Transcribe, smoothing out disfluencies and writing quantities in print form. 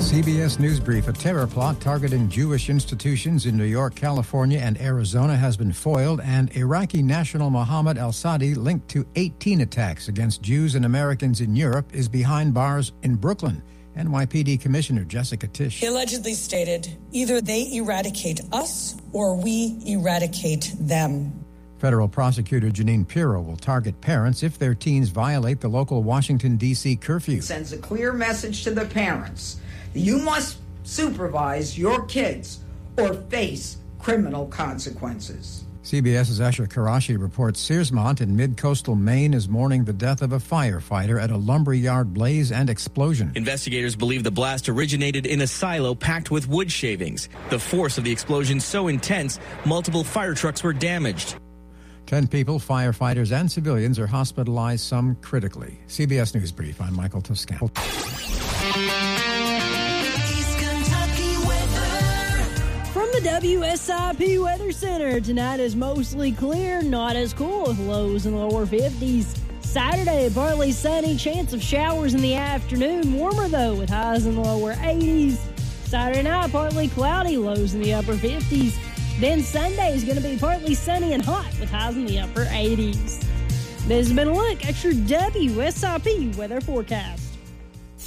CBS News Brief. A terror plot targeting Jewish institutions in New York, California, and Arizona has been foiled, and Iraqi national Mohammed al-Sadi, linked to 18 attacks against Jews and Americans in Europe, is behind bars in Brooklyn. NYPD Commissioner Jessica Tisch. He allegedly stated, either they eradicate us or we eradicate them. Federal prosecutor Janine Pirro will target parents if their teens violate the local Washington, D.C. curfew. It sends a clear message to the parents that you must supervise your kids or face criminal consequences. CBS's Asher Karashi reports Searsmont in mid-coastal Maine is mourning the death of a firefighter at a lumberyard blaze and explosion. Investigators believe the blast originated in a silo packed with wood shavings. The force of the explosion so intense, multiple fire trucks were damaged. 10 people, firefighters and civilians, are hospitalized, some critically. CBS News Brief, I'm Michael Toscano. From the WSIP Weather Center, tonight is mostly clear, not as cool, with lows in the lower 50s. Saturday, partly sunny, chance of showers in the afternoon. Warmer, though, with highs in the lower 80s. Saturday night, partly cloudy, lows in the upper 50s. Then Sunday is going to be partly sunny and hot, with highs in the upper 80s. This has been a look at your WSIP weather forecast.